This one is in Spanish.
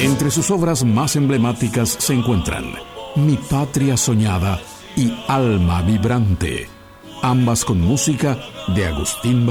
Entre sus obras más emblemáticas se encuentran Mi Patria Soñada y Alma Vibrante, ambas con música de Agustín